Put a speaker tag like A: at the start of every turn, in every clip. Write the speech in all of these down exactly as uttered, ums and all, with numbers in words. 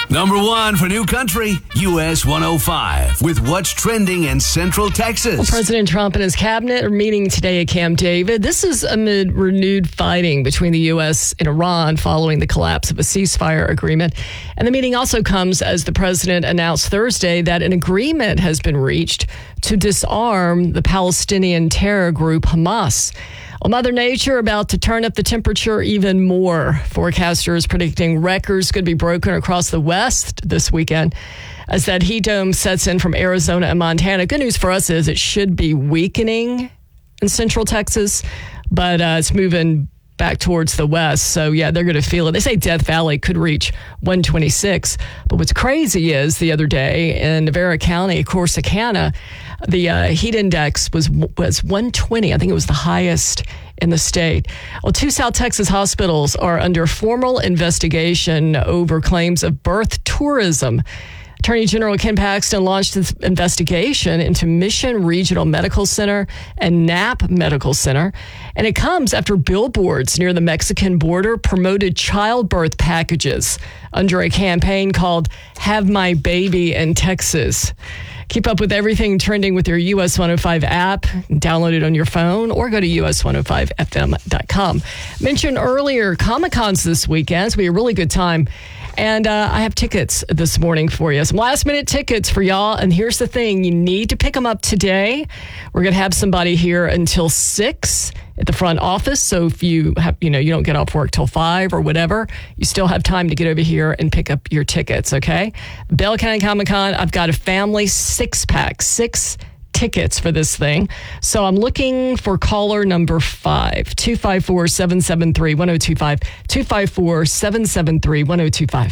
A: Number one for New Country, U S one oh five, with what's trending in Central Texas.
B: Well, President Trump and his cabinet are meeting today at Camp David. This is amid renewed fighting between the U S and Iran following the collapse of a ceasefire agreement. And the meeting also comes as the president announced Thursday that an agreement has been reached to disarm the Palestinian terror group Hamas. Well, Mother Nature about to turn up the temperature even more. Forecasters predicting records could be broken across the West this weekend as that heat dome sets in from Arizona and Montana. Good news for us is it should be weakening in Central Texas, but uh, it's moving back towards the west. So, yeah, they're going to feel it. They say Death Valley could reach one twenty-six. But what's crazy is the other day in Navarre County, Corsicana, the uh, heat index was was one twenty. I think it was the highest in the state. Well, two South Texas hospitals are under formal investigation over claims of birth tourism. Attorney General Ken Paxton launched this investigation into Mission Regional Medical Center and Knapp Medical Center. And it comes after billboards near the Mexican border promoted childbirth packages under a campaign called Have My Baby in Texas. Keep up with everything trending with your U S one oh five app. Download it on your phone or go to U S one oh five F M dot com. Mentioned earlier, Comic-Con's this weekend. It's going to be a really good time. And uh, I have tickets this morning for you. Some last minute tickets for y'all. And here's the thing. You need to pick them up today. We're going to have somebody here until six at the front office. So if you have, you know, you don't get off work till five or whatever, you still have time to get over here and pick up your tickets. Okay. Bell County Comic-Con. I've got a family six pack, six tickets for this thing. So I'm looking for caller number five, two five four, seven seven three, one oh two five, two five four, seven seven three, one oh two five.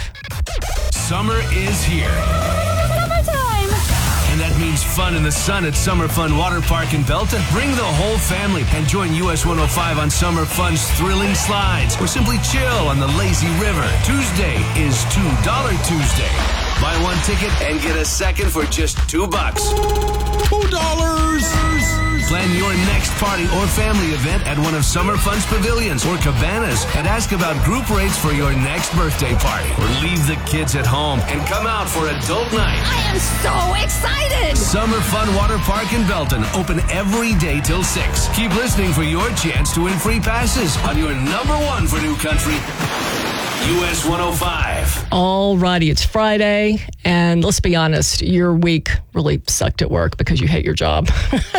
A: Summer is here.
C: Summertime!
A: And that means fun in the sun at Summer Fun Water Park in Belton. Bring the whole family and join U S one oh five on Summer Fun's thrilling slides or simply chill on the lazy river. Tuesday is two dollar Tuesday. Buy one ticket and get a second for just two bucks. Two dollars. Plan your next party or family event at one of Summer Fun's pavilions or cabanas and ask about group rates for your next birthday party. Or leave the kids at home and come out for adult night.
C: I am so excited!
A: Summer Fun Water Park in Belton, open every day till six. Keep listening for your chance to win free passes on your number one for New Country, U S one oh five.
B: All righty, it's Friday, and let's be honest, your week really sucked at work because you hate your job.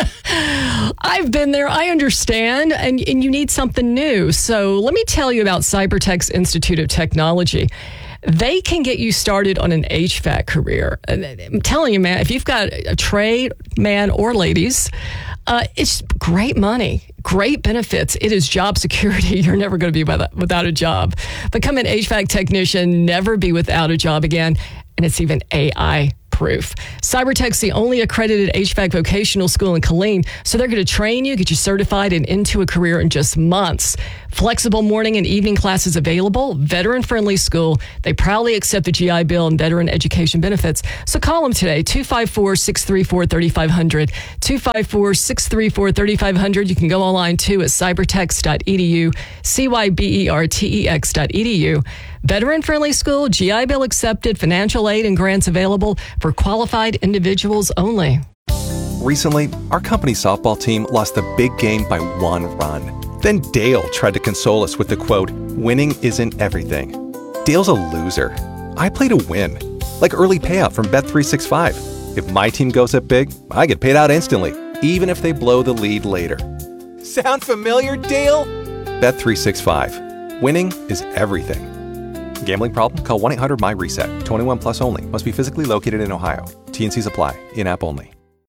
B: I've been there, I understand, and, and you need something new. So let me tell you about Cybertech's Institute of Technology. They can get you started on an H V A C career. I'm telling you, man, if you've got a trade, man or ladies, uh, it's great money, great benefits. It is job security. You're never going to be without, without a job. Become an H V A C technician, never be without a job again. And it's even A I proof. Cybertech's the only accredited H V A C vocational school in Killeen, so they're going to train you, get you certified, and into a career in just months. Flexible morning and evening classes available, veteran-friendly school. They proudly accept the G I Bill and veteran education benefits. So call them today, two five four, six three four, three five zero zero, two five four, six three four, three five zero zero. You can go online, too, at cybertex dot e d u, C Y B E R T E X dot E D U. Veteran-friendly school, G I Bill accepted, financial aid and grants available for qualified individuals only.
D: Recently, our company softball team lost the big game by one run. Then Dale tried to console us with the quote, "Winning isn't everything." Dale's a loser. I play to win, like early payout from Bet three sixty-five. If my team goes up big, I get paid out instantly, even if they blow the lead later. Sound familiar, Dale? Bet three sixty-five. Winning is everything. Gambling problem? Call one eight hundred M Y RESET. twenty-one plus only. Must be physically located in Ohio. T and Cs apply. In-app only.